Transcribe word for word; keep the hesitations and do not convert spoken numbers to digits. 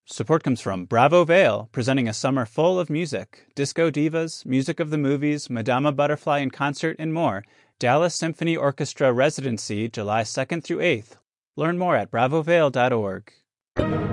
Support comes from Bravo Vale, presenting a summer full of music. Disco divas, music of the movies, Madama Butterfly in concert, and more. Dallas Symphony Orchestra Residency, July second through eighth. Learn more at bravo vale dot org.